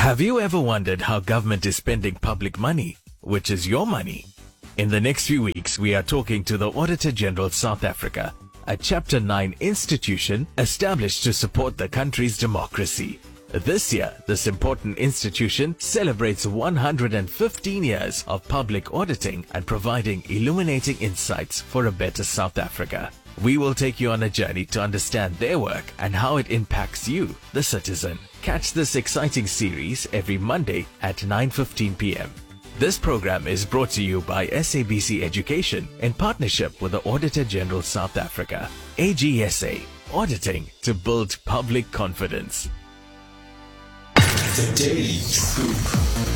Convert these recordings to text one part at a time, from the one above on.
Have you ever wondered how government is spending public money, which is your money? In the next few weeks, we are talking to the Auditor General South Africa, a Chapter 9 institution established to support the country's democracy. This year, this important institution celebrates 115 years of public auditing and providing illuminating insights for a better South Africa. We will take you on a journey to understand their work and how it impacts you, the citizen. Catch this exciting series every Monday at 9:15 p.m. This program is brought to you by SABC Education in partnership with the Auditor General South Africa. AGSA, auditing to build public confidence. The Daily Scoop.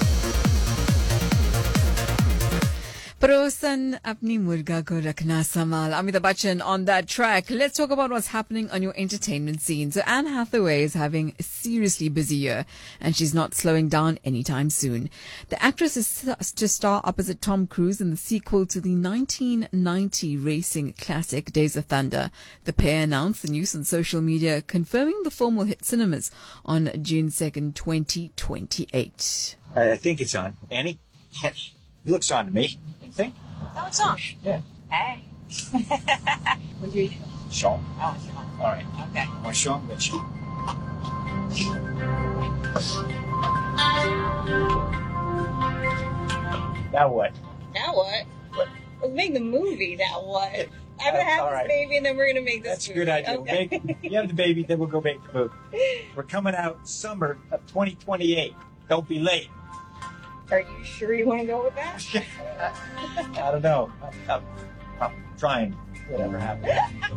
Prosan apni murga ko rakhna samal. Amitabh Bachchan on that track. Let's talk about what's happening on your entertainment scene. So Anne Hathaway is having a seriously busy year, and she's not slowing down anytime soon. The actress is to star opposite Tom Cruise in the sequel to the 1990 racing classic Days of Thunder. The pair announced the news on social media, confirming the film will hit cinemas on June 2nd, 2028. I think it's on. Annie? It looks on to me. You think? Oh, it's on. Yeah. Hey. What do you eat? Sean. Oh, it's on. All right. Okay. Want Sean? Get Sean. Now what? Now what? What? Let's make the movie. Now what? I'm gonna have all this right. baby, and then we're gonna make this. That's a movie. good idea. Okay. You have the baby, then we'll go make the movie. We're coming out summer of 2028. Don't be late. Are you sure you want to go with that? I don't know. I'm trying. Whatever happens.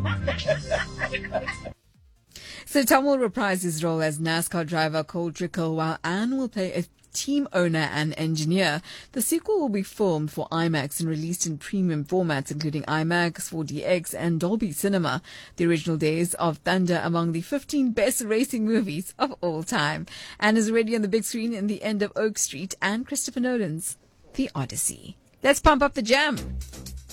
So Tom will reprise his role as NASCAR driver Cole Trickle, while Anne will play a team owner and engineer. The sequel will be filmed for IMAX and released in premium formats, including IMAX, 4DX, and Dolby Cinema. The original Days of Thunder among the 15 best racing movies of all time. Anne is already on the big screen in The End of Oak Street and Christopher Nolan's The Odyssey. Let's pump up the jam.